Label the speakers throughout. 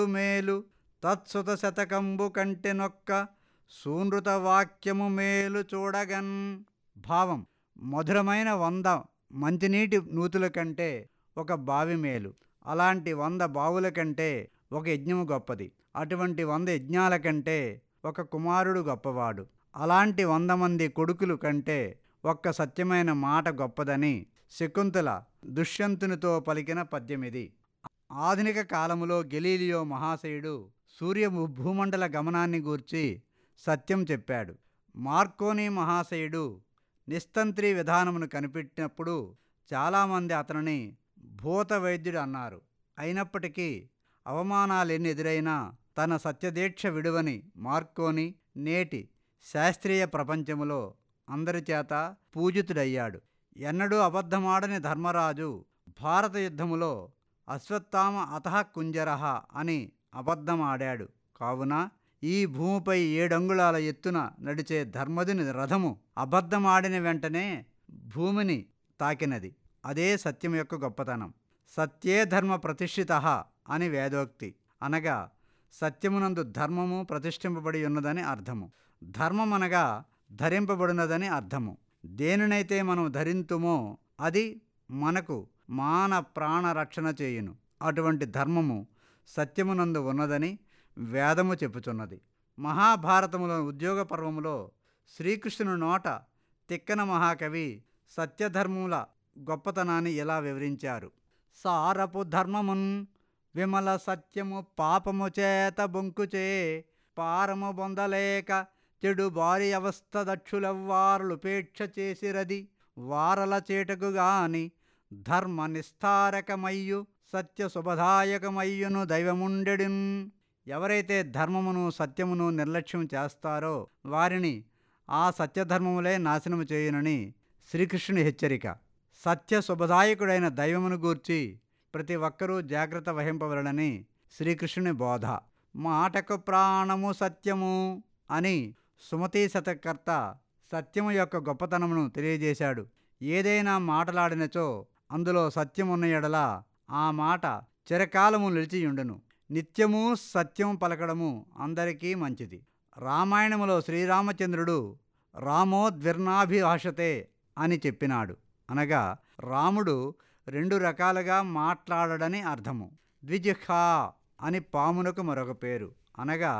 Speaker 1: మేలు తత్సుత శతకంబు కంటె నొక్క సూనృత వాక్యము మేలు చూడగన్. భావం: మధురమైన 100 మంచినీటి నూతుల కంటే ఒక బావి మేలు. అలాంటి 100 బావుల కంటే ఒక యజ్ఞము గొప్పది. అటువంటి 100 యజ్ఞాల కంటే ఒక కుమారుడు గొప్పవాడు. అలాంటి 100 మంది కొడుకులు కంటే ఒక్క సత్యమైన మాట గొప్పదని శకుంతల దుష్యంతునితో పలికిన పద్యమిది. ఆధునిక కాలములో గెలీలియో మహాశయుడు సూర్య భూమండల గమనాన్ని గూర్చి సత్యం చెప్పాడు. మార్కోని మహాశయుడు నిస్తంత్రి విధానమును కనిపెట్టినప్పుడు చాలామంది అతనిని భూత వైద్యుడు అన్నారు. అయినప్పటికీ అవమానాలెన్ని ఎదురైనా తన సత్యదీక్ష విడువని మార్కోని నేటి శాస్త్రీయ ప్రపంచములో అందరిచేత పూజితుడయ్యాడు. ఎన్నడూ అబద్ధమాడని ధర్మరాజు భారత యుద్ధములో అశ్వత్థామ అతః కుంజరః అని అబద్ధమాడాడు. కావున ఈ భూమిపై 7 అంగుళాల ఎత్తున నడిచే ధర్మజుని రథము అబద్ధమాడిన వెంటనే భూమిని తాకినది. అదే సత్యం యొక్క గొప్పతనం. సత్యే ధర్మ ప్రతిష్ఠితః అని వేదోక్తి. అనగా సత్యమునందు ధర్మము ప్రతిష్ఠింపబడి ఉన్నదని అర్థము. ధర్మం అనగా ధరింపబడినదని అర్థము. దేనినైతే మనం ధరింతుమో అది మనకు మాన ప్రాణ రక్షణ చేయును. అటువంటి ధర్మము సత్యమునందు ఉన్నదని వేదము చెప్పుచున్నది. మహాభారతములో ఉద్యోగ పర్వములో శ్రీకృష్ణుని నోట తిక్కన మహాకవి సత్యధర్మముల గొప్పతనాన్ని ఇలా వివరించారు. సారపు ధర్మమున్ విమల సత్యము పాపము చేత బొంకుచే పారము బొందలేక చెడు బారి అవస్థ దక్షులవ్వారులుపేక్ష చేసిరది వారల చేటకుగాని ధర్మ నిస్తారకమయ్యు సత్య శుభదాయకమయ్యును దైవముండెడిన్. ఎవరైతే ధర్మమును సత్యమును నిర్లక్ష్యం చేస్తారో వారిని ఆ సత్యధర్మములే నాశనము చేయునని శ్రీకృష్ణుని హెచ్చరిక. సత్య శుభదాయకుడైన దైవమును గూర్చి ప్రతి ఒక్కరూ జాగ్రత్త వహింపవలనని శ్రీకృష్ణుని బోధ. మాటకు ప్రాణము సత్యము అని సుమతీ శతకర్త సత్యము యొక్క గొప్పతనమును తెలియజేశాడు. ఏదైనా మాటలాడినచో అందులో సత్యమున్న ఎడల ఆ మాట చిరకాలము నిలిచియుండును. నిత్యము సత్యం పలకడము అందరికీ మంచిది. రామాయణములో శ్రీరామచంద్రుడు రామోద్విర్నాభిభాషతే అని చెప్పినాడు. అనగా రాముడు 2 రకాలుగా మాట్లాడడని అర్థము. ద్విజిహ్వా అని పామునకు మరొక పేరు. అనగా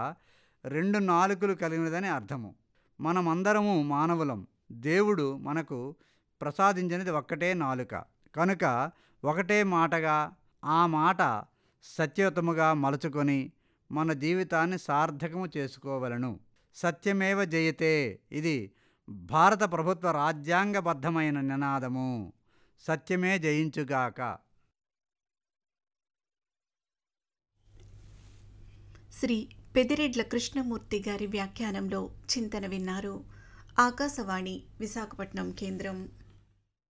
Speaker 1: 2 నాలుకలు కలిగినదని అర్థము. మనమందరము మానవులం. దేవుడు మనకు ప్రసాదించినది ఒక్కటే నాలుక. కనుక ఒకటే మాటగా ఆ మాట సత్యయుతముగా మలుచుకొని మన జీవితాన్ని సార్థకము చేసుకోవలను. సత్యమేవ జయతే ఇది భారత ప్రభుత్వ రాజ్యాంగబద్ధమైన నినాదము. సత్యమే జయించుగాక.
Speaker 2: శ్రీ పెదిరెడ్ల కృష్ణమూర్తి గారి వ్యాఖ్యానంలో చింతన విన్నారు. ఆకాశవాణి విశాఖపట్నం కేంద్రం.